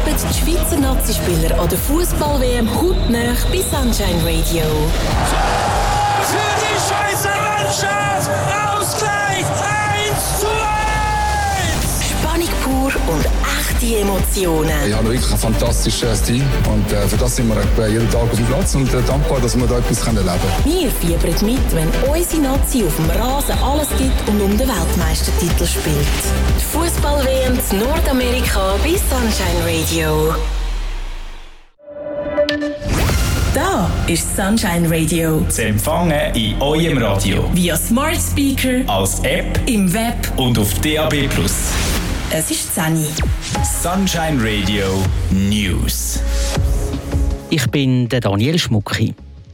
erlebt die Schweizer Nazispieler an der Fußball-WM hautnah bei Sunshine Radio. Für die Schweizer Mannschaft Ausgleich 1:1! Spannung pur und echte Emotionen. Wir haben wirklich ein fantastisches Team und für das sind wir jeden Tag auf dem Platz und dankbar, dass wir da etwas erleben können. Wir fiebern mit, wenn unsere Nazi auf dem Rasen alles gibt und um den Weltmeistertitel spielt. Die Fußball-WM in Nordamerika bei Sunshine Radio. Da ist Sunshine Radio. Zu empfangen in eurem Radio. Via Smart Speaker, Als App im Web. und auf DAB+. Es ist 10. Sunshine Radio News. Ich bin der Daniel Schmucki.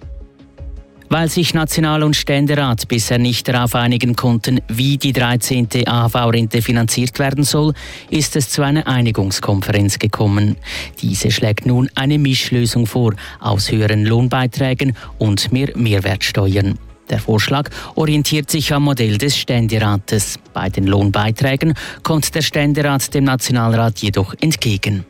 Weil sich National- und Ständerat bisher nicht darauf einigen konnten, wie die 13. AHV-Rente finanziert werden soll, ist es zu einer Einigungskonferenz gekommen. Diese schlägt nun eine Mischlösung vor aus höheren Lohnbeiträgen und mehr Mehrwertsteuern. Der Vorschlag orientiert sich am Modell des Ständerates. Bei den Lohnbeiträgen kommt der Ständerat dem Nationalrat jedoch entgegen.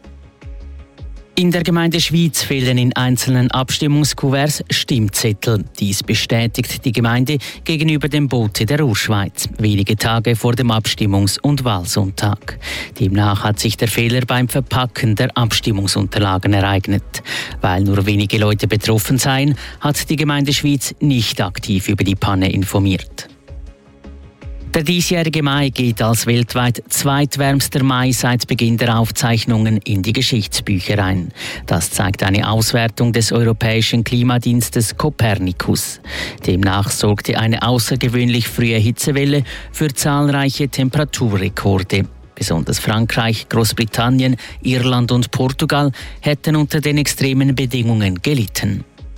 In der Gemeinde Schwyz fehlen in einzelnen Abstimmungskuverts Stimmzettel. Dies bestätigt die Gemeinde gegenüber dem Bote der Urschweiz, wenige Tage vor dem Abstimmungs- und Wahlsonntag. Demnach hat sich der Fehler beim Verpacken der Abstimmungsunterlagen ereignet. Weil nur wenige Leute betroffen seien, hat die Gemeinde Schwyz nicht aktiv über die Panne informiert. Der diesjährige Mai geht als weltweit zweitwärmster Mai seit Beginn der Aufzeichnungen in die Geschichtsbücher ein. Das zeigt eine Auswertung des europäischen Klimadienstes Copernicus. Demnach sorgte eine außergewöhnlich frühe Hitzewelle für zahlreiche Temperaturrekorde. Besonders Frankreich, Großbritannien, Irland und Portugal hätten unter den extremen Bedingungen gelitten.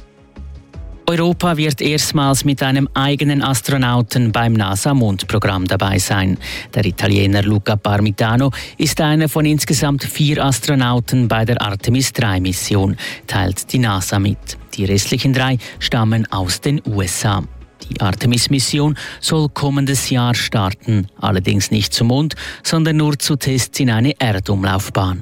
Europa wird erstmals mit einem eigenen Astronauten beim NASA-Mondprogramm dabei sein. Der Italiener Luca Parmitano ist einer von insgesamt 4 Astronauten bei der Artemis-3-Mission, teilt die NASA mit. Die restlichen 3 stammen aus den USA. Die Artemis-Mission soll kommendes Jahr starten, allerdings nicht zum Mond, sondern nur zu Tests in eine Erdumlaufbahn.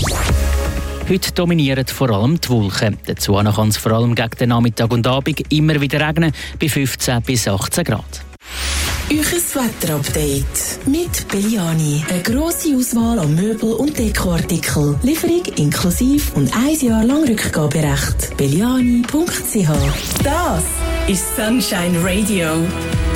Heute dominieren vor allem die Wolken. Dazu kann es vor allem gegen den Nachmittag und Abend immer wieder regnen, bei 15 bis 18 Grad. Euches Wetterupdate mit Belliani. Eine grosse Auswahl an Möbel- und Dekoartikel. Lieferung inklusive und 1 Jahr lang Rückgaberecht. belliani.ch. Das ist Sunshine Radio.